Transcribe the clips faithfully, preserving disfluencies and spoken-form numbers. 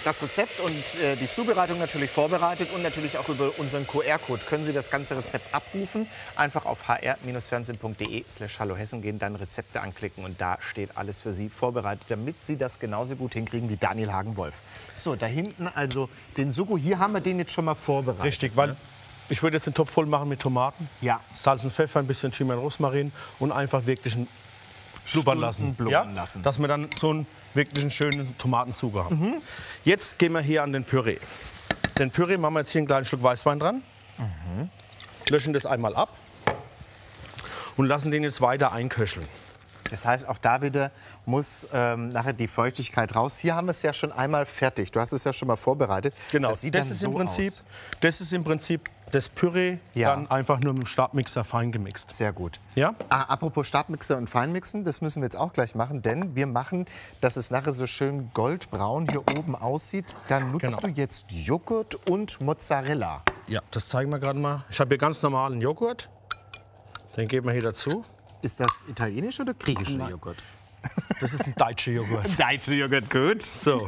das Rezept und äh, die Zubereitung natürlich vorbereitet und natürlich auch über unseren Q R-Code können Sie das ganze Rezept abrufen. Einfach auf h r fernsehen punkt d e slash hallo hessen gehen, dann Rezepte anklicken und da steht alles für Sie vorbereitet, damit Sie das genauso gut hinkriegen wie Daniel Hagen-Wolf. So, da hinten also den Sugo, hier haben wir den jetzt schon mal vorbereitet. Richtig, weil ich würde jetzt den Topf voll machen mit Tomaten, ja. Salz und Pfeffer, ein bisschen Thymian, Rosmarin und einfach wirklich ein blubbern lassen. Blubbern ja? lassen. Dass wir dann so einen wirklich einen schönen Tomatensud haben. Mhm. Jetzt gehen wir hier an den Püree. Den Püree machen wir jetzt hier einen kleinen Schluck Weißwein dran. Mhm. Löschen das einmal ab und lassen den jetzt weiter einköcheln. Das heißt, auch da wieder muss ähm, nachher die Feuchtigkeit raus. Hier haben wir es ja schon einmal fertig. Du hast es ja schon mal vorbereitet. Genau, das, sieht das, dann ist, so im Prinzip, aus. das ist im Prinzip das Püree, ja. dann einfach nur mit dem Stabmixer fein gemixt. Sehr gut. Ja? Ah, apropos Stabmixer und Feinmixen, das müssen wir jetzt auch gleich machen, denn wir machen, dass es nachher so schön goldbraun hier oben aussieht. Dann nutzt genau. du jetzt Joghurt und Mozzarella. Ja, das zeigen wir gerade mal. Ich habe hier ganz normalen Joghurt. Den geben wir hier dazu. Ist das italienischer oder griechischer Nein. Joghurt? Das ist ein deutscher Joghurt. Deutscher Joghurt, gut. So.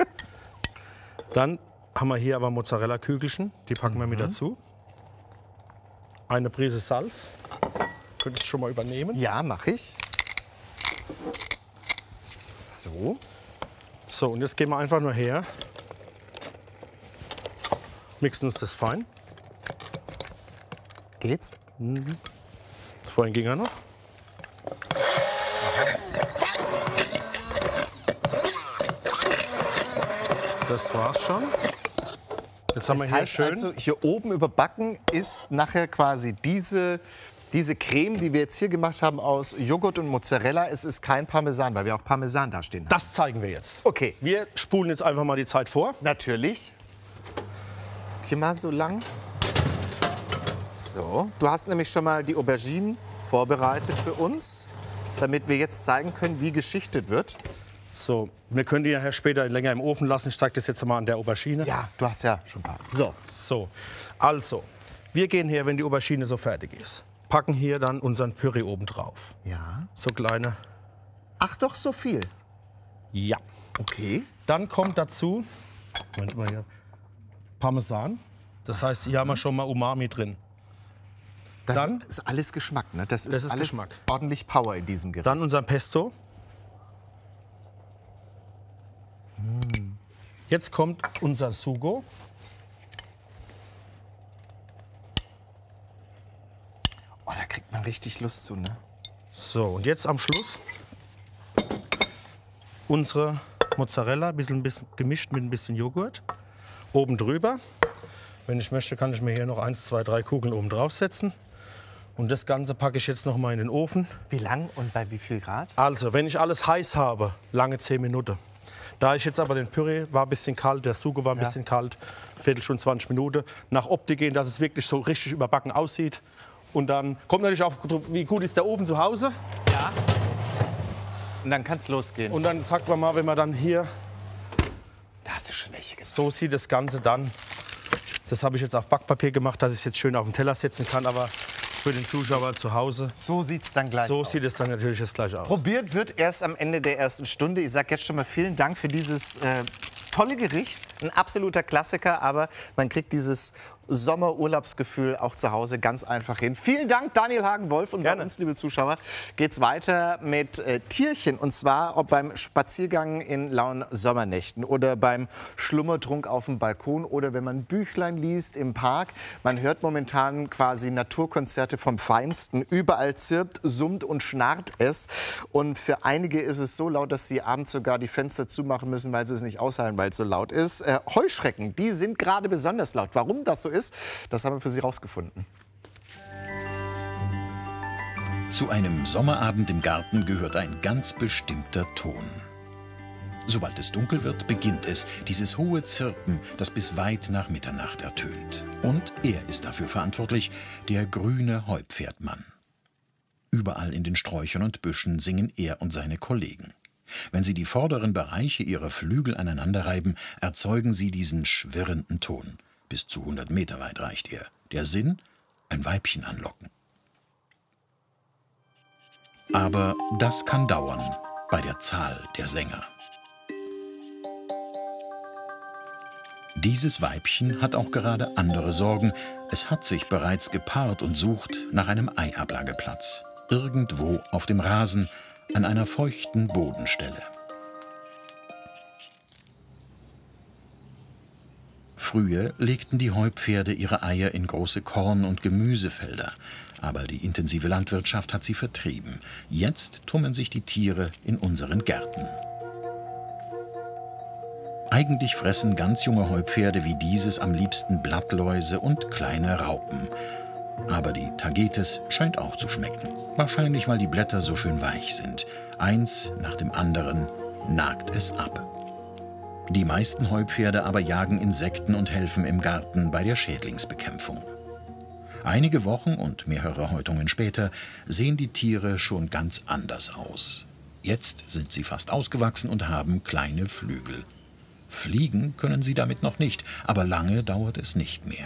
Dann haben wir hier aber Mozzarella-Kügelchen. Die packen mhm. wir mit dazu. Eine Prise Salz. Könntest du schon mal übernehmen? Ja, mache ich. So. So, und jetzt gehen wir einfach nur her. Mixen uns das fein. Geht's? Mhm. Vorhin ging er noch. Das war's schon. Jetzt haben das wir hier heißt schön. Also, hier oben überbacken ist nachher quasi diese, diese Creme, die wir jetzt hier gemacht haben aus Joghurt und Mozzarella. Es ist kein Parmesan, weil wir auch Parmesan da stehen haben. Das zeigen wir jetzt. Okay. Wir spulen jetzt einfach mal die Zeit vor. Natürlich. Hier mal so lang. So. Du hast nämlich schon mal die Auberginen vorbereitet für uns, damit wir jetzt zeigen können, wie geschichtet wird. So, wir können die nachher später länger im Ofen lassen. Ich zeige das jetzt mal an der Aubergine. Ja, du hast ja schon ein paar. So. So, also, wir gehen her, wenn die Aubergine so fertig ist. Packen hier dann unseren Püree oben drauf. Ja. So kleine. Ach doch, so viel? Ja. Okay. Dann kommt dazu Moment mal hier, Parmesan. Das heißt, hier haben wir schon mal Umami drin. Das Dann, ist alles Geschmack, ne? Das ist, das ist alles Geschmack. ordentlich Power in diesem Gericht. Dann unser Pesto. Mm. Jetzt kommt unser Sugo. Oh, da kriegt man richtig Lust zu, ne? So, und jetzt am Schluss unsere Mozzarella, ein bisschen, bisschen gemischt mit ein bisschen Joghurt. Oben drüber. Wenn ich möchte, kann ich mir hier noch eins, zwei, drei Kugeln oben draufsetzen. Und das Ganze packe ich jetzt noch mal in den Ofen. Wie lang und bei wie viel Grad? Also, wenn ich alles heiß habe, lange zehn Minuten. Da ich jetzt aber den Püree war ein bisschen kalt, der Sugo war ein Ja. bisschen kalt, Viertelstunde, zwanzig Minuten. Nach Optik gehen, dass es wirklich so richtig überbacken aussieht. Und dann kommt natürlich auch, wie gut ist der Ofen zu Hause. Ja. Und dann kann es losgehen. Und dann sagt man mal, wenn man dann hier, da hast du schon welche gesagt. so sieht das Ganze dann. Das habe ich jetzt auf Backpapier gemacht, dass ich es jetzt schön auf den Teller setzen kann. Aber für den Zuschauer zu Hause, So sieht es dann gleich so aus. sieht es dann natürlich jetzt gleich aus. Probiert wird erst am Ende der ersten Stunde. Ich sage jetzt schon mal vielen Dank für dieses äh, tolle Gericht. Ein absoluter Klassiker, aber man kriegt dieses Sommerurlaubsgefühl auch zu Hause ganz einfach hin. Vielen Dank, Daniel Hagen-Wolf. Und bei Gerne. uns, liebe Zuschauer, geht's weiter mit äh, Tierchen. Und zwar ob beim Spaziergang in lauen Sommernächten oder beim Schlummertrunk auf dem Balkon oder wenn man Büchlein liest im Park. Man hört momentan quasi Naturkonzerte vom Feinsten. Überall zirpt, summt und schnarrt es. Und für einige ist es so laut, dass sie abends sogar die Fenster zumachen müssen, weil sie es nicht aushalten, weil es so laut ist. Äh, Heuschrecken, die sind gerade besonders laut. Warum das so ist, das haben wir für Sie rausgefunden. Zu einem Sommerabend im Garten gehört ein ganz bestimmter Ton. Sobald es dunkel wird, beginnt es, dieses hohe Zirpen, das bis weit nach Mitternacht ertönt. Und er ist dafür verantwortlich, der grüne Heupferdmann. Überall in den Sträuchern und Büschen singen er und seine Kollegen. Wenn sie die vorderen Bereiche ihrer Flügel aneinanderreiben, erzeugen sie diesen schwirrenden Ton. Bis zu hundert Meter weit reicht er. Der Sinn? Ein Weibchen anlocken. Aber das kann dauern bei der Zahl der Sänger. Dieses Weibchen hat auch gerade andere Sorgen. Es hat sich bereits gepaart und sucht nach einem Eiablageplatz. Irgendwo auf dem Rasen, an einer feuchten Bodenstelle. Früher legten die Heupferde ihre Eier in große Korn- und Gemüsefelder. Aber die intensive Landwirtschaft hat sie vertrieben. Jetzt tummeln sich die Tiere in unseren Gärten. Eigentlich fressen ganz junge Heupferde wie dieses am liebsten Blattläuse und kleine Raupen. Aber die Tagetes scheint auch zu schmecken. Wahrscheinlich, weil die Blätter so schön weich sind. Eins nach dem anderen nagt es ab. Die meisten Heupferde aber jagen Insekten und helfen im Garten bei der Schädlingsbekämpfung. Einige Wochen und mehrere Häutungen später sehen die Tiere schon ganz anders aus. Jetzt sind sie fast ausgewachsen und haben kleine Flügel. Fliegen können sie damit noch nicht, aber lange dauert es nicht mehr.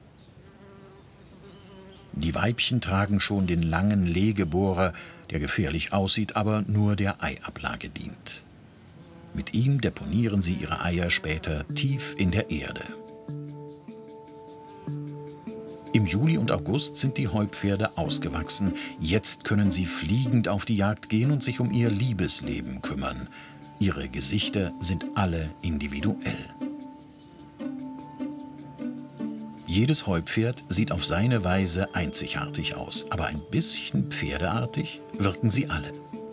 Die Weibchen tragen schon den langen Legebohrer, der gefährlich aussieht, aber nur der Eiablage dient. Mit ihm deponieren sie ihre Eier später tief in der Erde. Im Juli und August sind die Heupferde ausgewachsen. Jetzt können sie fliegend auf die Jagd gehen und sich um ihr Liebesleben kümmern. Ihre Gesichter sind alle individuell. Jedes Heupferd sieht auf seine Weise einzigartig aus, aber ein bisschen pferdeartig wirken sie alle.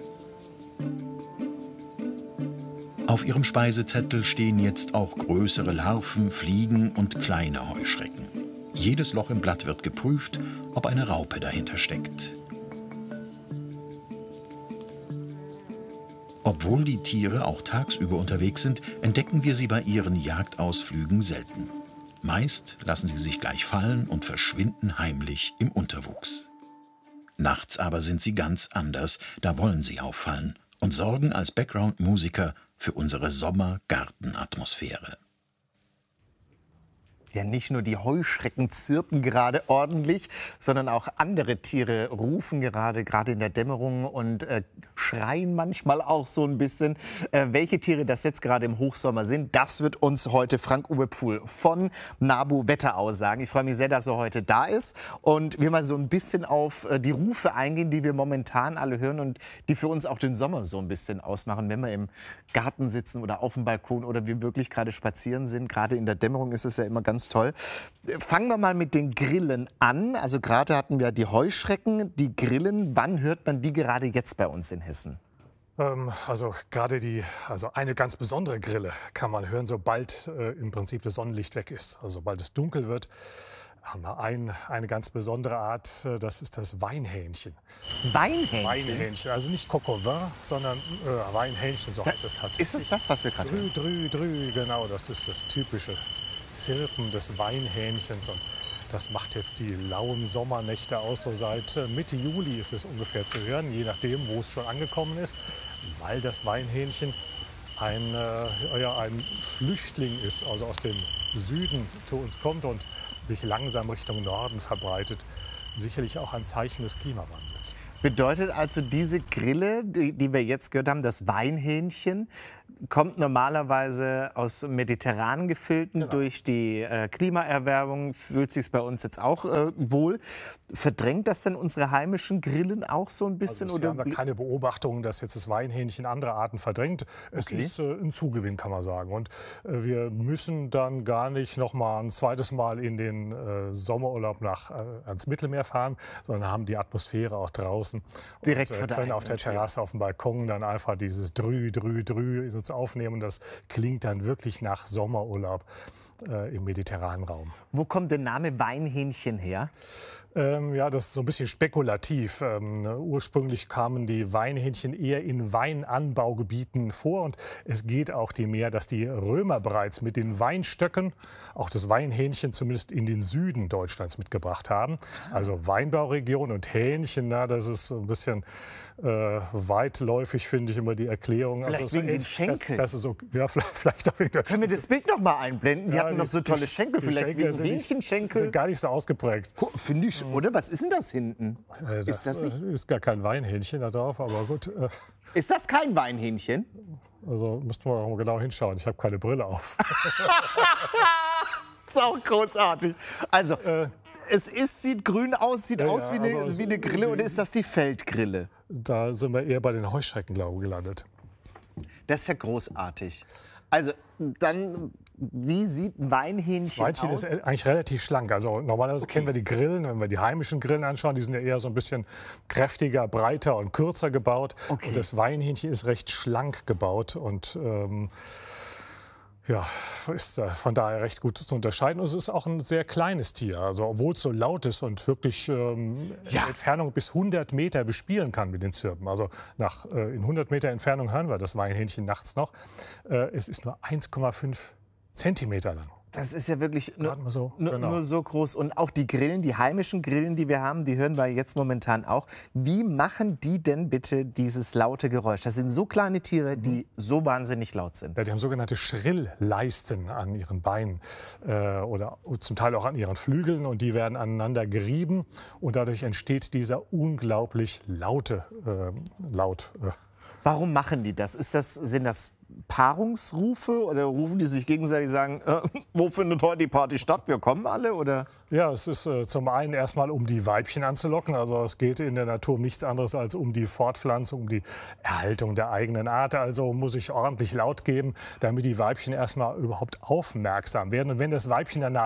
Auf ihrem Speisezettel stehen jetzt auch größere Larven, Fliegen und kleine Heuschrecken. Jedes Loch im Blatt wird geprüft, ob eine Raupe dahinter steckt. Obwohl die Tiere auch tagsüber unterwegs sind, entdecken wir sie bei ihren Jagdausflügen selten. Meist lassen sie sich gleich fallen und verschwinden heimlich im Unterwuchs. Nachts aber sind sie ganz anders, da wollen sie auffallen und sorgen als Background-Musiker für unsere Sommergartenatmosphäre. Ja, nicht nur die Heuschrecken zirpen gerade ordentlich, sondern auch andere Tiere rufen gerade, gerade in der Dämmerung und äh, schreien manchmal auch so ein bisschen. Äh, welche Tiere das jetzt gerade im Hochsommer sind, das wird uns heute Frank-Uwe Pfuhl von NABU Wetterau sagen. Ich freue mich sehr, dass er heute da ist und wir mal so ein bisschen auf äh, die Rufe eingehen, die wir momentan alle hören und die für uns auch den Sommer so ein bisschen ausmachen, wenn wir im Garten sitzen oder auf dem Balkon oder wir wirklich gerade spazieren sind. Gerade in der Dämmerung ist es ja immer ganz toll. Fangen wir mal mit den Grillen an. Also gerade hatten wir die Heuschrecken, die Grillen. Wann hört man die gerade jetzt bei uns in Hessen? Ähm, also gerade die, also eine ganz besondere Grille kann man hören, sobald äh, im Prinzip das Sonnenlicht weg ist. Also sobald es dunkel wird, haben wir ein, eine ganz besondere Art, äh, das ist das Weinhähnchen. Weinhähnchen? Weinhähnchen, also nicht Coq au vin, sondern äh, Weinhähnchen, so heißt es tatsächlich. Ist es das, was wir gerade hören? Drü, drü, drü, genau, das ist das typische Zirpen des Weinhähnchens und das macht jetzt die lauen Sommernächte aus. So seit Mitte Juli ist es ungefähr zu hören, je nachdem, wo es schon angekommen ist, weil das Weinhähnchen ein, äh, ja, ein Flüchtling ist, also aus dem Süden zu uns kommt und sich langsam Richtung Norden verbreitet. Sicherlich auch ein Zeichen des Klimawandels. Bedeutet also, diese Grille, die, die wir jetzt gehört haben, das Weinhähnchen, kommt normalerweise aus mediterranen Gefilden. Genau. Durch die äh, Klimaerwärmung fühlt sich bei uns jetzt auch äh, wohl. Verdrängt das denn unsere heimischen Grillen auch so ein bisschen? Also, oder? Wir haben da keine Beobachtung, dass jetzt das Weinhähnchen andere Arten verdrängt. Es okay. ist äh, ein Zugewinn, kann man sagen. Und äh, wir müssen dann gar nicht noch mal ein zweites Mal in den äh, Sommerurlaub nach, äh, ans Mittelmeer fahren, sondern haben die Atmosphäre auch draußen. Direkt und, äh, vor der können auf der Terrasse, auf dem Balkon dann einfach dieses Drü, Drü, Drü in uns aufnehmen. Das klingt dann wirklich nach Sommerurlaub äh, im mediterranen Raum. Wo kommt der Name Weinhähnchen her? Ähm, ja, das ist so ein bisschen spekulativ. Ähm, ursprünglich kamen die Weinhähnchen eher in Weinanbaugebieten vor. Und es geht auch dem mehr, dass die Römer bereits mit den Weinstöcken auch das Weinhähnchen zumindest in den Süden Deutschlands mitgebracht haben. Also Weinbauregion und Hähnchen, na, das ist so ein bisschen äh, weitläufig, finde ich, immer die Erklärung. Vielleicht also wegen den Schenken Schenkel. Das, das ist so, ja, vielleicht auch wegen der Können wir das Bild noch mal einblenden? Die Ja, hatten doch so tolle Schenkel, die vielleicht Schenkel wegen sind nicht- Hähnchenschenkel. sind gar nicht so ausgeprägt. Finde ich, oder? Was ist denn das hinten? Äh, ist das nicht? äh, ist gar kein Weinhähnchen da drauf, aber gut. Äh, Ist das kein Weinhähnchen? also müssten wir auch mal genau hinschauen. Ich habe keine Brille auf. Das ist auch großartig. Also, Äh, es ist, sieht grün aus, sieht Ja, aus ja, wie eine, aber es- wie eine Grille, die- oder ist das die Feldgrille? Da sind wir eher bei den Heuschrecken, glaube ich, gelandet. Das ist ja großartig. Also, dann, wie sieht ein Weinhähnchen Weinchen aus? ist eigentlich relativ schlank. Also normalerweise kennen wir die Grillen, wenn wir die heimischen Grillen anschauen, die sind ja eher so ein bisschen kräftiger, breiter und kürzer gebaut. Okay. Und das Weinhähnchen ist recht schlank gebaut und ähm, ja, ist äh, von daher recht gut zu unterscheiden. Und es ist auch ein sehr kleines Tier. Also obwohl es so laut ist und wirklich ähm, Ja. in Entfernung bis hundert Meter bespielen kann mit den Zirpen. Also nach, äh, in hundert Meter Entfernung hören wir das Weinhähnchen nachts noch. Äh, es ist nur eins Komma fünf Zentimeter lang. Das ist ja wirklich nur, Gerade mal so, nur, genau. nur so groß. Und auch die Grillen, die heimischen Grillen, die wir haben, die hören wir jetzt momentan auch. Wie machen die denn bitte dieses laute Geräusch? Das sind so kleine Tiere, die so wahnsinnig laut sind. Ja, die haben sogenannte Schrilllleisten an ihren Beinen äh, oder zum Teil auch an ihren Flügeln und die werden aneinander gerieben und dadurch entsteht dieser unglaublich laute äh, Laut. Äh. Warum machen die das? Ist das sind das Paarungsrufe oder rufen die sich gegenseitig sagen, äh, wo findet heute die Party statt? Wir kommen alle, oder? Ja, es ist äh, zum einen erstmal, um die Weibchen anzulocken. Also es geht in der Natur um nichts anderes als um die Fortpflanzung, um die Erhaltung der eigenen Art. Also muss ich ordentlich laut geben, damit die Weibchen erstmal überhaupt aufmerksam werden. Und wenn das Weibchen danach